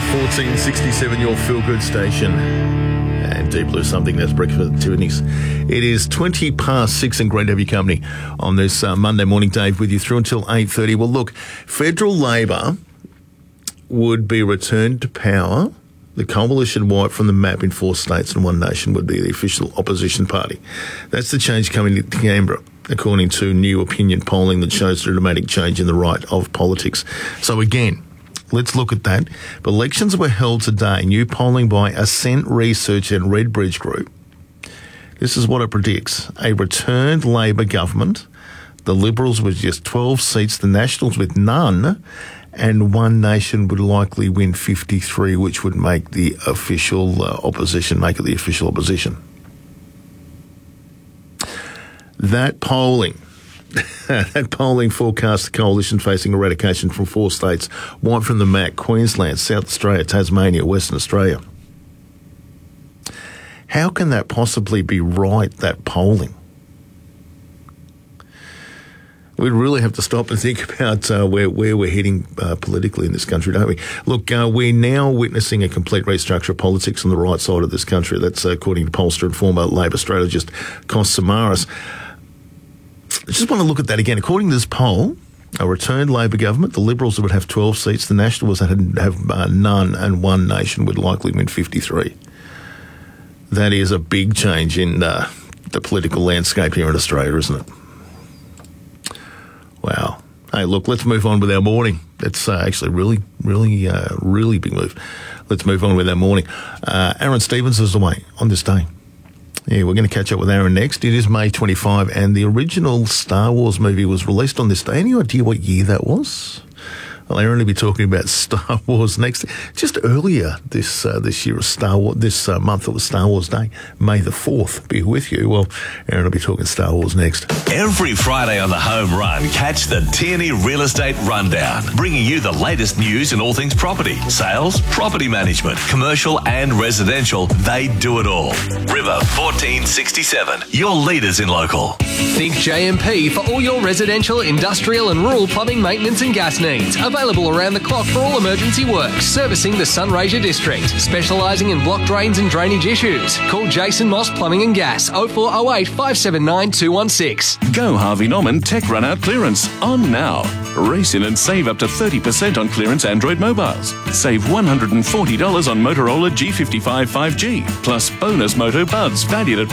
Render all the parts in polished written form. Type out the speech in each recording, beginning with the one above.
1467, your feel-good station. And Deep Blue, something that's breakfast activities. It is 20 past 6 and great to have your company on this Monday morning, Dave, with you through until 8:30. Well, look, federal Labor would be returned to power. The coalition wiped from the map in 4 states and One Nation would be the official opposition party. That's the change coming to Canberra, according to new opinion polling that shows a dramatic change in the right of politics. So again, let's look at that. Elections were held today. New polling by Ascent Research and Redbridge Group. This is what it predicts. A returned Labor government, the Liberals with just 12 seats, the Nationals with none, and One Nation would likely win 53, which would make the official opposition, make it the official opposition. That polling forecast the coalition facing eradication from 4 states, wiped from the map: Queensland, South Australia, Tasmania, Western Australia. How can that possibly be right, that polling? We'd really have to stop and think about where we're heading politically in this country, don't we? Look, we're now witnessing a complete restructure of politics on the right side of this country. That's according to pollster and former Labor strategist Kos Samaras. I just want to look at that again. According to this poll, a returned Labor government, the Liberals would have 12 seats, the Nationals would have none, and One Nation would likely win 53. That is a big change in the political landscape here in Australia, isn't it? Wow. Hey, look, let's move on with our morning. That's actually really big move. Let's move on with our morning. Aaron Stevens is away on this day. Yeah, we're going to catch up with Aaron next. It is May 25, and the original Star Wars movie was released on this day. Any idea what year that was? Well, Aaron will be talking about Star Wars next. Just earlier this year, this month, it was Star Wars Day, May the 4th. Be with you. Well, Aaron will be talking Star Wars next. Every Friday on the Home Run, catch the Tierney Real Estate Rundown, bringing you the latest news in all things property, sales, property management, commercial and residential. They do it all. River 1467, your leaders in local. Think JMP for all your residential, industrial and rural plumbing, maintenance and gas needs. Available around the clock for all emergency works. Servicing the Sunraysia District. Specialising in block drains and drainage issues. Call Jason Moss Plumbing and Gas 0408 579 216. Go Harvey Norman Tech Run Out Clearance on now. Race in and save up to 30% on clearance Android mobiles. Save $140 on Motorola G55 5G. Plus bonus Moto Buds valued at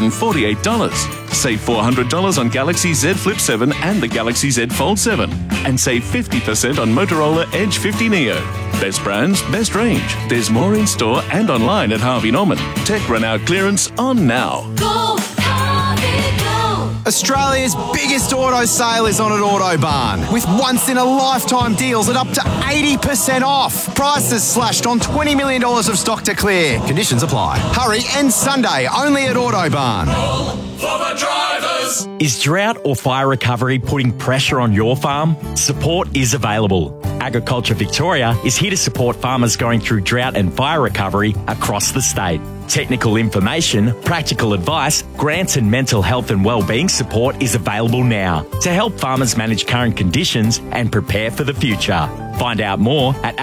$148. Save $400 on Galaxy Z Flip 7 and the Galaxy Z Fold 7. And save 50% on Motorola Edge 50 Neo. Best brands, best range. There's more in store and online at Harvey Norman. Tech Run Out Clearance on now. Go, Harvey, go! Australia's biggest auto sale is on at Autobarn, with once-in-a-lifetime deals at up to 80% off. Prices slashed on $20 million of stock to clear. Conditions apply. Hurry, and Sunday only at Autobarn. For the drivers! Is drought or fire recovery putting pressure on your farm? Support is available. Agriculture Victoria is here to support farmers going through drought and fire recovery across the state. Technical information, practical advice, grants and mental health and wellbeing support is available now to help farmers manage current conditions and prepare for the future. Find out more at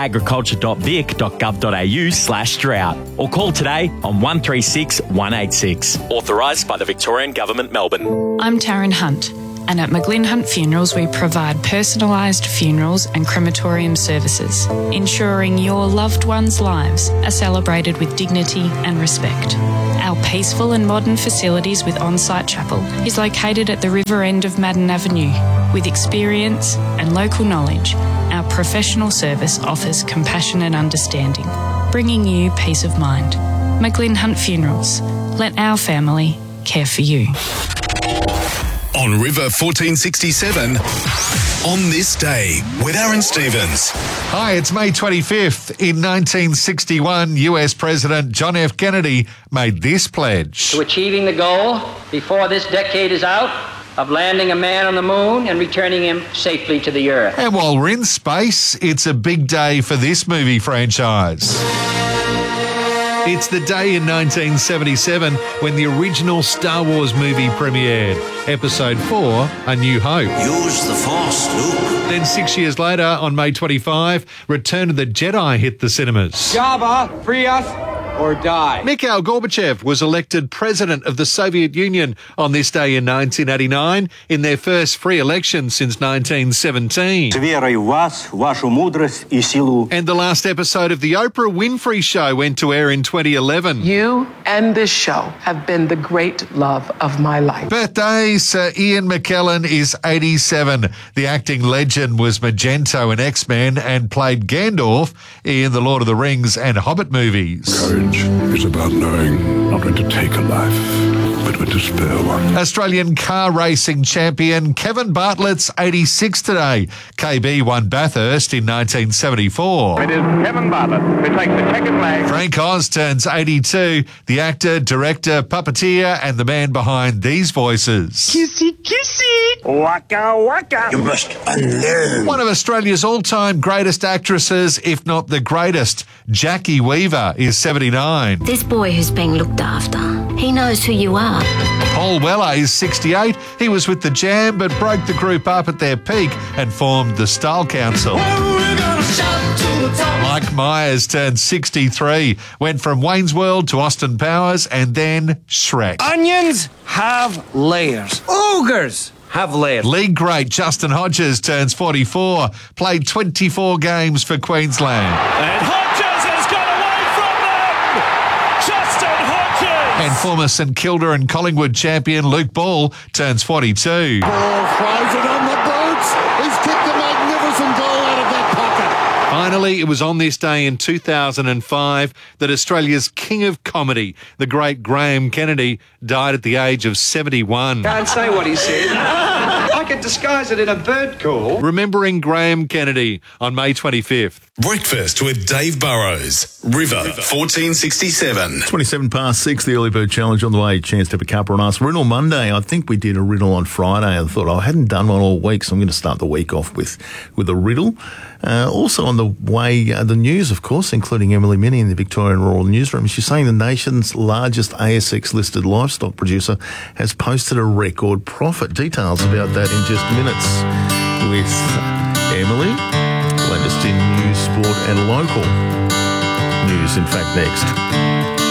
agriculture.vic.gov.au/drought or call today on 136 186. Authorised by the Victorian Government, Melbourne. I'm Taryn Hunt, and at McGlynn Hunt Funerals we provide personalised funerals and crematorium services, ensuring your loved ones' lives are celebrated with dignity and respect. Our peaceful and modern facilities with on-site chapel is located at the river end of Madden Avenue. With experience and local knowledge, our professional service offers compassion and understanding, bringing you peace of mind. McGlynn Hunt Funerals. Let our family care for you. On River 1467, on this day with Aaron Stevens. Hi, it's May 25th. In 1961, US President John F. Kennedy made this pledge. To achieving the goal before this decade is out of landing a man on the moon and returning him safely to the Earth. And while we're in space, it's a big day for this movie franchise. It's the day in 1977 when the original Star Wars movie premiered. Episode 4, A New Hope. Use the Force, Luke. Then 6 years later, on May 25, Return of the Jedi hit the cinemas. Jabba, free us or die. Mikhail Gorbachev was elected president of the Soviet Union on this day in 1989 in their first free election since 1917. And the last episode of the Oprah Winfrey Show went to air in 2011. You and this show have been the great love of my life. Birthday, Sir Ian McKellen is 87. The acting legend was Magento in X-Men and played Gandalf in the Lord of the Rings and Hobbit movies. Courage is about knowing not when to take a life, but when to spare one. Australian car racing champion Kevin Bartlett's 86 today. KB won Bathurst in 1974. It is Kevin Bartlett who takes the checkered flag. Frank Oz turns 82. The actor, director, puppeteer, and the man behind these voices. Kissy, kissy. Waka, waka. You must unlearn. One of Australia's all-time greatest actresses, if not the greatest, Jackie Weaver, is 79. This boy who's being looked after, he knows who you are. Paul Weller is 68. He was with the Jam but broke the group up at their peak and formed the Style Council. Mike Myers turned 63, went from Wayne's World to Austin Powers and then Shrek. Onions have layers. Ogres have layers. League great Justin Hodges turns 44, played 24 games for Queensland. And Hodges has got away from them! Justin Hodges! And former St Kilda and Collingwood champion Luke Ball turns 42. Ball flies it on the boots. He's kicked a magnificent goal out of that pocket. Finally, it was on this day in 2005 that Australia's king of comedy, the great Graham Kennedy, died at the age of 71. Can't say what he said. I could disguise it in a bird call. Remembering Graham Kennedy on May 25th. Breakfast with Dave Burrows. River 1467. 27 past 6, the Early Bird Challenge on the way. Chance to have a cuppa on us. Riddle Monday. I think we did a riddle on Friday. I thought I hadn't done one all week, so I'm going to start the week off with a riddle. Also on the way, the news, of course, including Emily Minnie in the Victorian Rural Newsroom. She's saying the nation's largest ASX-listed livestock producer has posted a record profit. Details about that in just minutes with Emily. Latest in news, sport and local news, in fact, next.